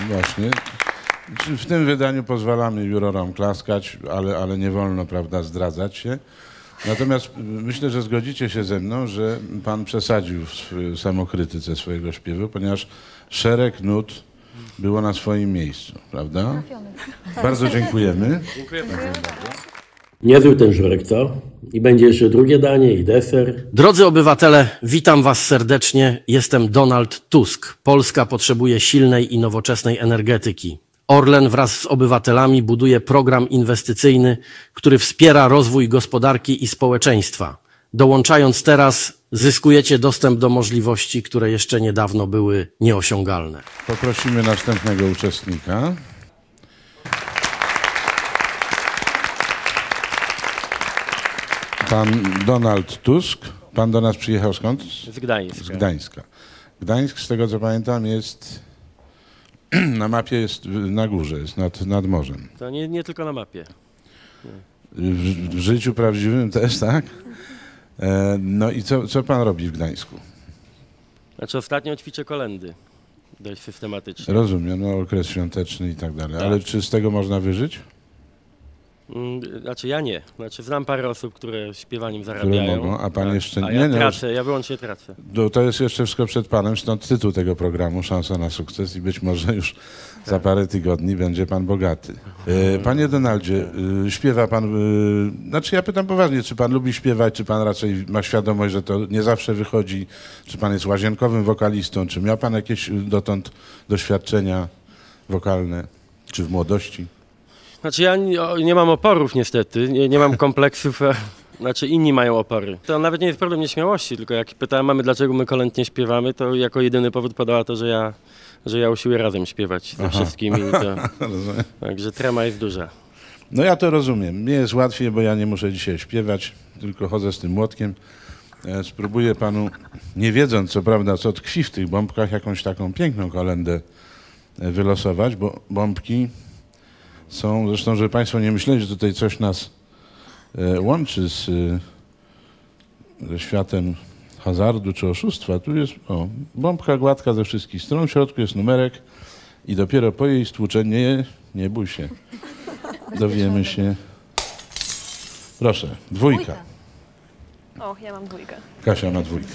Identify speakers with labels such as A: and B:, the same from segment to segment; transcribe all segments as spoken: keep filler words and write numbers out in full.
A: Właśnie. W tym wydaniu pozwalamy jurorom klaskać, ale, ale nie wolno, prawda, zdradzać się. Natomiast myślę, że zgodzicie się ze mną, że pan przesadził w samokrytyce swojego śpiewu, ponieważ szereg nut było na swoim miejscu, prawda? Bardzo dziękujemy.
B: Dziękuję bardzo.
C: Niezły ten żurek, co? I będzie jeszcze drugie danie i deser.
D: Drodzy obywatele, witam was serdecznie. Jestem Donald Tusk. Polska potrzebuje silnej i nowoczesnej energetyki. Orlen wraz z obywatelami buduje program inwestycyjny, który wspiera rozwój gospodarki i społeczeństwa. Dołączając teraz, zyskujecie dostęp do możliwości, które jeszcze niedawno były nieosiągalne.
A: Poprosimy następnego uczestnika. Pan Donald Tusk. Pan do nas przyjechał skąd?
B: Z Gdańska.
A: Z Gdańska. Gdańsk, z tego co pamiętam, jest na mapie, jest na górze, jest nad, nad morzem.
B: To nie, nie tylko na mapie.
A: W, w życiu prawdziwym też, tak? E, no i co, co pan robi w Gdańsku?
B: Znaczy ostatnio ćwiczę kolendy. Dość systematycznie.
A: Rozumiem, no okres świąteczny i tak dalej.
B: Tak.
A: Ale czy z tego można wyżyć?
B: Mm, Znaczy ja nie. Znaczy znam parę osób, które śpiewaniem
A: Które
B: zarabiają.
A: mogą, a pan
B: tak.
A: jeszcze
B: A
A: nie?
B: ja
A: nie
B: tracę, ja wyłącznie tracę.
A: To, to jest jeszcze wszystko przed panem, stąd tytuł tego programu, Szansa na sukces i być może już za parę tygodni będzie pan bogaty. E, panie Donaldzie, e, śpiewa pan, e, znaczy ja pytam poważnie, czy pan lubi śpiewać, czy pan raczej ma świadomość, że to nie zawsze wychodzi, czy pan jest łazienkowym wokalistą, czy miał pan jakieś dotąd doświadczenia wokalne, czy w młodości?
B: Znaczy ja nie, nie mam oporów niestety, nie, nie mam kompleksów, a, znaczy inni mają opory. To nawet nie jest problem nieśmiałości, tylko jak pytałem mamy, dlaczego my kolęd nie śpiewamy, to jako jedyny powód podała to, że ja, że ja usiłuję razem śpiewać ze
A: Aha.
B: wszystkimi. I to,
A: Rozumiem.
B: także trema jest duża.
A: No ja to rozumiem. Mnie jest łatwiej, bo ja nie muszę dzisiaj śpiewać, tylko chodzę z tym młotkiem. E, Spróbuję panu, nie wiedząc co prawda, co tkwi w tych bombkach, jakąś taką piękną kolendę e, wylosować, bo bombki są, zresztą, żeby państwo nie myśleli, że tutaj coś nas e, łączy z, e, ze światem hazardu czy oszustwa. Tu jest o, bombka gładka ze wszystkich stron, w środku jest numerek i dopiero po jej stłuczeniu, nie, nie bój się, dowiemy się. Proszę, dwójka.
E: O, ja mam dwójkę.
A: Kasia ma dwójkę.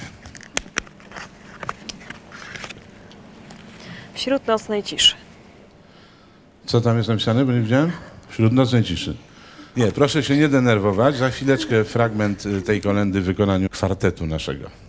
E: Wśród nocnej ciszy.
A: Co tam jest napisane, bo nie widziałem? Wśród nocnej ciszy. Nie, proszę się nie denerwować. Za chwileczkę fragment y, tej kolendy w wykonaniu kwartetu naszego.